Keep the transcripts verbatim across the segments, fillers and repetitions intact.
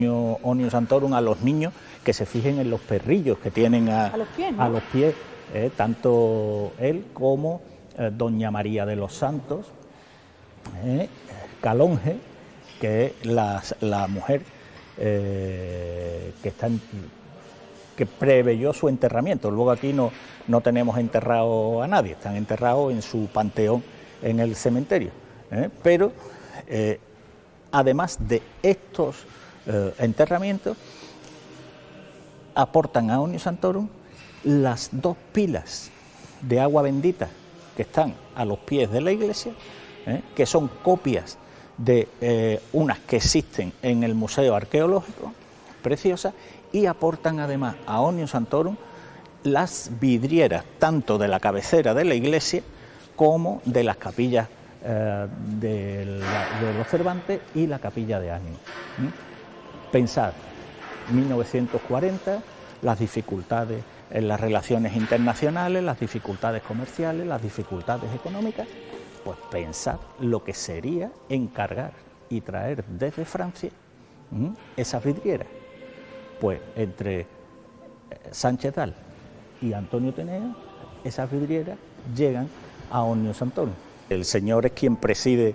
Omnium Sanctorum a los niños que se fijen en los perrillos que tienen a, a los pies, ¿no? a los pies eh, tanto él como eh, doña María de los Santos eh, Calonge, que es la, la mujer eh, que está en, que preveyó su enterramiento. Luego aquí no, no tenemos enterrado a nadie, están enterrados en su panteón en el cementerio, eh, pero eh, además de estos eh, enterramientos, aportan a Omnium Sanctorum las dos pilas de agua bendita que están a los pies de la iglesia, ¿eh? que son copias de eh, unas que existen en el Museo Arqueológico, preciosas, y aportan además a Omnium Sanctorum las vidrieras, tanto de la cabecera de la iglesia como de las capillas eh, de, la, de los Cervantes y la capilla de Ánimo. ¿Mm? Pensad, mil novecientos cuarenta, las dificultades en las relaciones internacionales, las dificultades comerciales, las dificultades económicas, pues pensad lo que sería encargar y traer desde Francia ¿m? esas vidrieras. Pues entre Sánchez Dal y Antonio Tineo, esas vidrieras llegan a Omnium Sanctorum. El señor es quien preside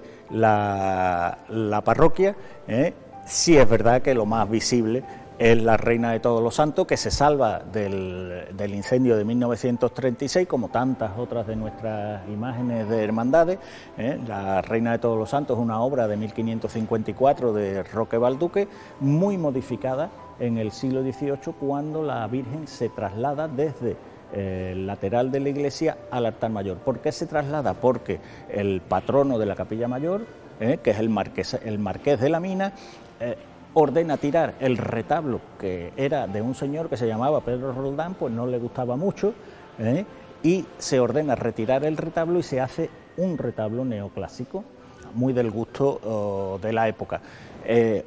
la, la parroquia, ¿eh? Sí es verdad que lo más visible es la Reina de Todos los Santos, que se salva del, del incendio de mil novecientos treinta y seis, como tantas otras de nuestras imágenes de hermandades. ¿eh? La Reina de Todos los Santos es una obra de mil quinientos cincuenta y cuatro de Roque Balduque, muy modificada en el siglo dieciocho, cuando la Virgen se traslada desde eh, el lateral de la iglesia al altar mayor. ¿Por qué se traslada? Porque el patrono de la capilla mayor, eh, que es el marqués, el marqués de la Mina, eh, ordena tirar el retablo, que era de un señor que se llamaba Pedro Roldán, pues no le gustaba mucho, ¿eh? y se ordena retirar el retablo y se hace un retablo neoclásico, muy del gusto oh, de la época. Eh,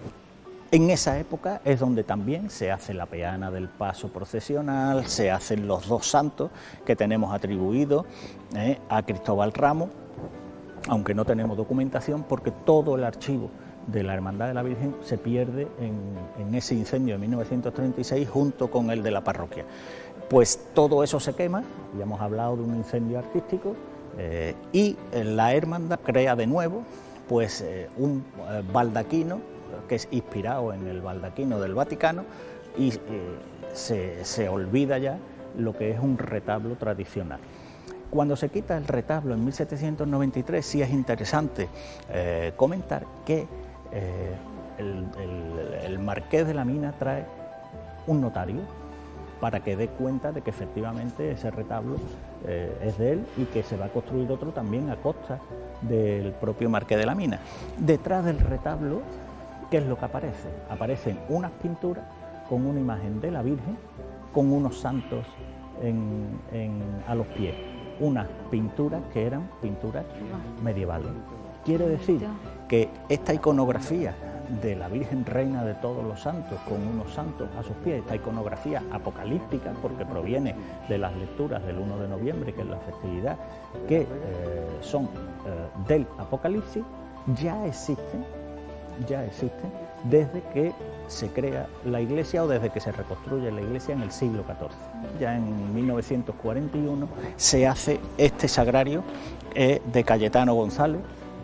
en esa época es donde también se hace la peana del paso procesional, se hacen los dos santos que tenemos atribuidos ¿eh? a Cristóbal Ramos, aunque no tenemos documentación porque todo el archivo de la Hermandad de la Virgen se pierde en, en ese incendio de mil novecientos treinta y seis junto con el de la parroquia. Pues todo eso se quema, ya hemos hablado de un incendio artístico, eh, y la Hermandad crea de nuevo pues eh, un eh, baldaquino que es inspirado en el baldaquino del Vaticano y eh, se, se olvida ya lo que es un retablo tradicional. Cuando se quita el retablo en mil setecientos noventa y tres, sí es interesante eh, comentar que eh, el, el, el marqués de la Mina trae un notario para que dé cuenta de que efectivamente ese retablo eh, es de él y que se va a construir otro también a costa del propio marqués de la Mina. Detrás del retablo, ¿qué es lo que aparece? Aparecen unas pinturas con una imagen de la Virgen, con unos santos en, en, a los pies. Unas pinturas que eran pinturas medievales. Quiere decir que esta iconografía de la Virgen Reina de Todos los Santos, con unos santos a sus pies, esta iconografía apocalíptica, porque proviene de las lecturas del uno de noviembre, que es la festividad, que eh, son eh, del Apocalipsis, ya existen, ya existen desde que se crea la iglesia o desde que se reconstruye la iglesia en el siglo catorce. Ya en mil novecientos cuarenta y uno se hace este sagrario eh, de Cayetano González,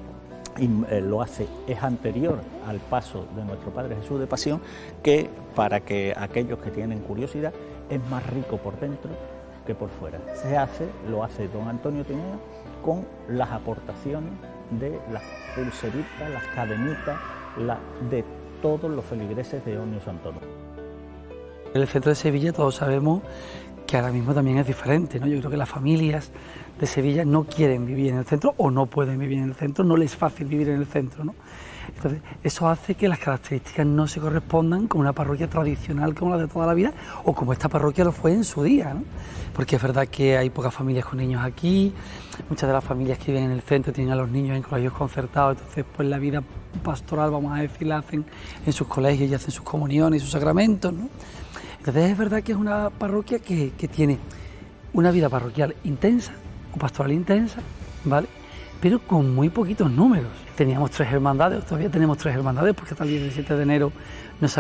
y eh, lo hace, es anterior al paso de nuestro Padre Jesús de Pasión, que para que aquellos que tienen curiosidad es más rico por dentro que por fuera. Se hace, lo hace don Antonio Tineo con las aportaciones de las pulseritas, las cadenitas, la, de todos los feligreses de Omnium Sanctorum. En el centro de Sevilla todos sabemos que ahora mismo también es diferente, ¿no? Yo creo que las familias de Sevilla no quieren vivir en el centro o no pueden vivir en el centro, no les es fácil vivir en el centro, ¿no? Entonces, eso hace que las características no se correspondan con una parroquia tradicional como la de toda la vida o como esta parroquia lo fue en su día, ¿no? Porque es verdad que hay pocas familias con niños aquí, muchas de las familias que viven en el centro tienen a los niños en colegios concertados, entonces pues la vida pastoral, vamos a decir, la hacen en sus colegios y hacen sus comuniones y sus sacramentos, ¿no? Entonces es verdad que es una parroquia que, que tiene una vida parroquial intensa o pastoral intensa, ¿vale? pero con muy poquitos números. Teníamos tres hermandades, todavía tenemos tres hermandades, porque hasta el diecisiete de enero no